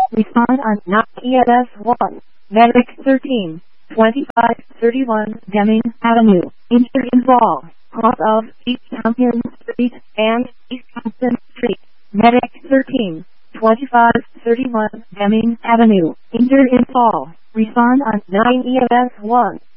Respond on 9 EMS 1. Medic 13, 2531 Deming Avenue. Injured involved. Cross of East Hampton Street and East Hampton Street. Medic 13, 2531 Deming Avenue. Injured in fall. Respond on 9 EMS 1.